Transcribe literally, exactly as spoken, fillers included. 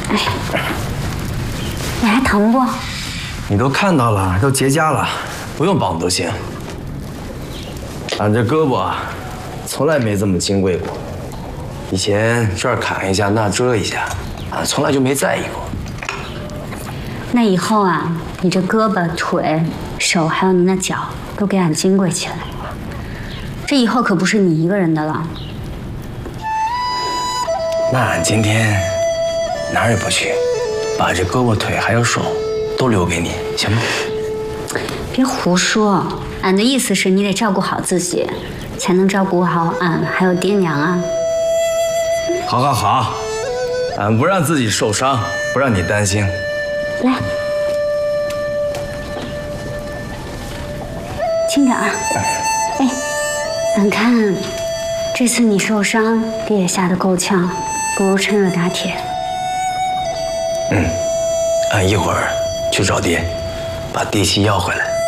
哎，你还疼不？ 你都看到了，都结痂了，不用绑都行。俺这胳膊啊，从来没这么金贵过。以前这儿砍一下，那遮一下，啊，从来就没在意过。 那以后啊，你这胳膊、腿、手，还有你那脚，都给俺金贵起来。这以后可不是你一个人的了。 那俺今天哪儿也不去，把这胳膊、腿还有手都留给你，行吗？ 别胡说，俺的意思是你得照顾好自己，才能照顾好俺还有爹娘啊。 好，好，好，俺不让自己受伤，不让你担心。 来，轻点儿。哎，俺看这次你受伤，爹也吓得够呛，不如趁热打铁。 嗯，俺一会儿去找爹，把地契要回来。